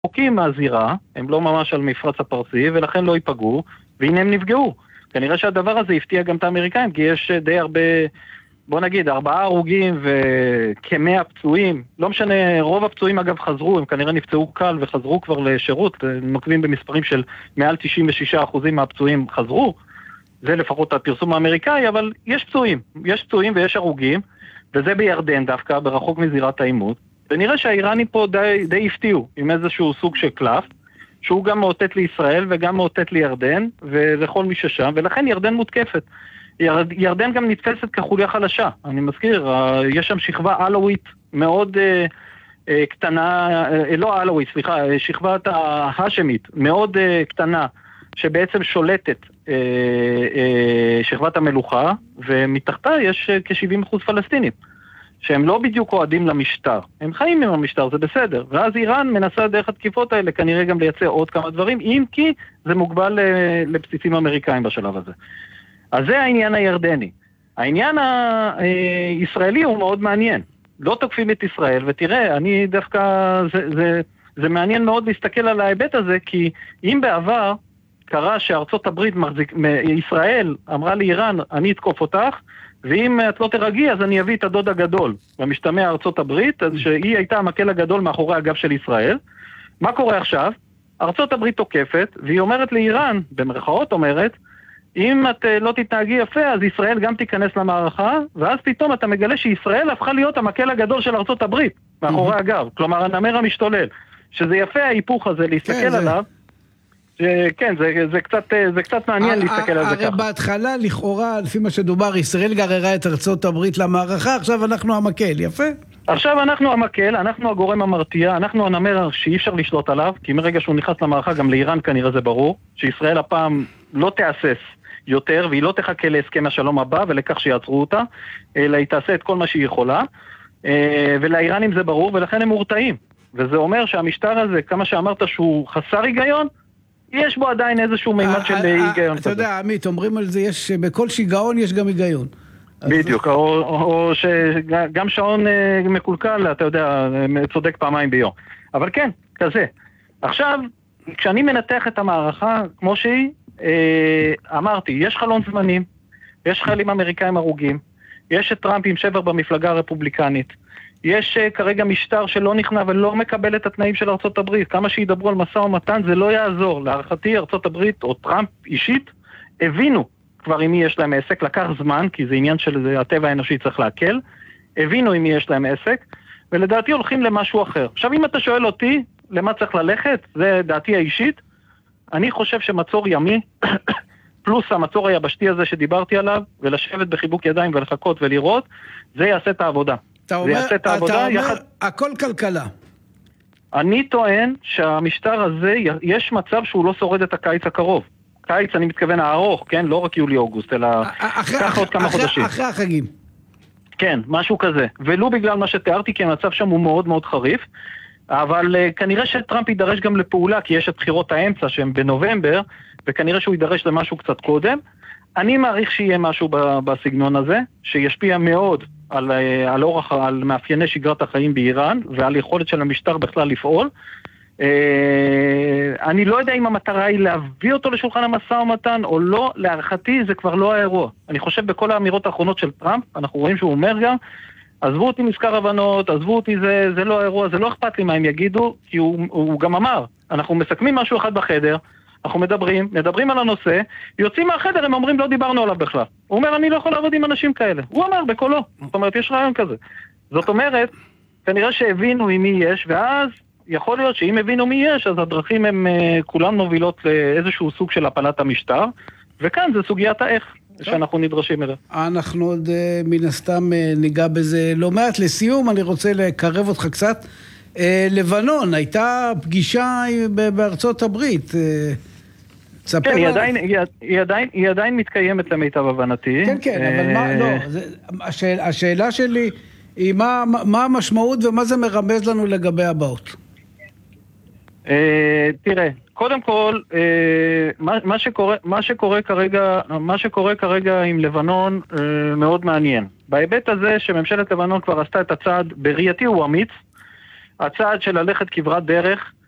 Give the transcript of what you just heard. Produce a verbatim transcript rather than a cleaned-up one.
רחוקים מהזירה, הם לא ממש על מפרץ הפרסי, ולכן לא ייפגעו, והנה הם נפגעו. כנראה שהדבר הזה הפתיע גם את האמריקאים, כי יש די הרבה, בוא נגיד, ארבעה הרוגים וכמאה פצועים, לא משנה, רוב הפצועים אגב חזרו, הם כנראה נפצעו קל וחזרו כבר לשירות, נוקבים במספרים של מעל תשעים ושישה אחוזים מהפצועים חזרו, זה לפחות הפרסום האמריקאי, אבל יש פצועים, יש פצועים ויש הרוגים, וזה בירדן דווקא, ברחוק מזירת העימות, ונראה שהאיראנים פה די, די הפתיעו, עם איזשהו סוג של קלף, שהוא גם מאותת לישראל וגם מאותת לירדן, ולכל מי ששם, ולכן ירדן מותקפת. ירד, ירדן גם נתפסת כחוליה חלשה, אני מזכיר, יש שם שכבה אלווית מאוד אה, אה, קטנה, אה, לא אלווית, סליחה, שכבת ההשמית, מאוד אה, קטנה, שבעצם שולטת אה, אה, שכבת המלוכה, ומתחתה יש אה, כ-שבעים אחוז פלסטינים. שהם לא בדיוק אוהדים למשטר. הם חיים עם המשטר, זה בסדר. ואז איראן מנסה דרך התקיפות האלה כנראה גם לייצא עוד כמה דברים, אם כי זה מוגבל לבסיסים אמריקאים בשלב הזה. אז זה העניין הירדני. העניין הישראלי הוא מאוד מעניין. לא תוקפים את ישראל, ותראה, אני דווקא, זה, זה, זה מעניין מאוד להסתכל על ההיבט הזה, כי אם בעבר קרה שארצות הברית מחזיק, ישראל אמרה לאיראן, אני אתקוף אותך, ואם את לא תרגי, אז אני אביא את הדוד הגדול, במשתמע ארצות הברית, אז שהיא הייתה המקל הגדול מאחורי הגב של ישראל. מה קורה עכשיו? ארצות הברית תוקפת, והיא אומרת לאיראן, במרכאות אומרת, אם את לא תתנהגי יפה, אז ישראל גם תיכנס למערכה, ואז פתאום אתה מגלה שישראל הפכה להיות המקל הגדול של ארצות הברית, מאחורי הגב, כלומר הנמר המשתולל, שזה יפה ההיפוך הזה, להסתכל עליו, כן, זה, זה קצת, זה קצת מעניין להסתכל על זה ככה. הרי בהתחלה, לכאורה, לפי מה שדובר, ישראל גררה את ארצות הברית למערכה, עכשיו אנחנו המקל, יפה? עכשיו אנחנו המקל, אנחנו הגורם המרתיע, אנחנו הנמר שאי אפשר לשלוט עליו, כי מרגע שהוא נכנס למערכה, גם לאיראן כנראה זה ברור, שישראל הפעם לא תאסס יותר, והיא לא תחכה להסכם השלום הבא, ולכך שיעצרו אותה, אלא היא תעשה את כל מה שהיא יכולה, ולאיראנים זה ברור, ולכן הם מורתעים. וזה אומר שהמשטר הזה, כמה שאמרת שהוא חסר היגיון, יש בו עדיין איזשהו מימד של היגיון. אתה יודע, עמית, אומרים על זה, יש, בכל שיגעון יש גם היגיון. בדיוק, או שגם שעון מקולקל, אתה יודע, צודק פעמיים ביום. אבל כן, כזה. עכשיו, כשאני מנתח את המערכה, כמו שהיא, אמרתי, יש חלון זמנים, יש חיילים אמריקאים הרוגים, יש את טראמפ עם שבר במפלגה הרפובליקנית, יש uh, כרגע משטר שלא נכנע ולא מקבל את התנאים של ארצות הברית. כמה שידברו על מסע ומתן זה לא יעזור. להערכתי ארצות הברית או טראמפ אישית הבינו כבר עם מי יש להם עסק, לקח זמן, כי זה עניין של הטבע האנושי צריך להקל, הבינו עם מי יש להם עסק, ולדעתי הולכים למשהו אחר. עכשיו אם אתה שואל אותי למה צריך ללכת, זה דעתי האישית, אני חושב שמצור ימי, פלוס המצור היבשתי הזה שדיברתי עליו, ולשבת בחיבוק ידיים ולחכות ולראות, זה יעשה את העבודה. אתה אומר, אתה אומר יחד... הכל כלכלה. אני טוען שהמשטר הזה, יש מצב שהוא לא שורד את הקיץ הקרוב. קיץ, אני מתכוון הארוך, כן? לא רק יולי-אוגוסט, אלא ככה עוד כמה חודשים. אחרי החגים. כן, משהו כזה. ולא בגלל מה שתיארתי, כי המצב שם הוא מאוד מאוד חריף, אבל uh, כנראה שטראמפ יידרש גם לפעולה, כי יש את בחירות האמצע שהן בנובמבר, וכנראה שהוא יידרש למשהו קצת קודם. אני מעריך שיהיה משהו בסגנון הזה, שישפיע מאוד על, על אורח, על מאפייני שגרת החיים באיראן, ועל יכולת של המשטר בכלל לפעול. אני לא יודע אם המטרה היא להביא אותו לשולחן המשא ומתן, או לא, להערכתי זה כבר לא האירוע. אני חושב בכל האמירות האחרונות של טראמפ, אנחנו רואים שהוא אומר גם, עזבו אותי מזכר הבנות, עזבו אותי, זה, זה לא האירוע, זה לא אכפת לי מה הם יגידו, כי הוא, הוא גם אמר, אנחנו מסכמים משהו אחד בחדר, אנחנו מדברים, מדברים על הנושא, יוצאים מהחדר, הם אומרים, לא דיברנו עליו בכלל. הוא אומר, אני לא יכול לעבוד עם אנשים כאלה. הוא אמר, בקולו. זאת אומרת, יש רעיון כזה. זאת אומרת, כנראה שהבינו עם מי יש, ואז יכול להיות שאם הבינו מי יש, אז הדרכים הן כולן מובילות לאיזשהו סוג של הפלת המשטר, וכאן זה סוגיית האיך שאנחנו נדרשים אליה. אנחנו עוד מן הסתם ניגע בזה לא מעט. לסיום, אני רוצה לקרב אותך קצת. לבנון, הייתה פגישה בארצות הברית. כן, היא עדיין, היא עדיין, היא עדיין מתקיימת למיטב הבנתי. כן, כן, אבל מה, לא, השאלה, השאלה שלי היא מה, מה המשמעות ומה זה מרמז לנו לגבי הבאות? תראה, קודם כל, מה, מה שקורה, מה שקורה כרגע, מה שקורה כרגע עם לבנון מאוד מעניין. בהיבט הזה שממשלת לבנון כבר עשתה את הצעד, בראייתי הוא אמיץ, הצעד של ללכת כברת דרך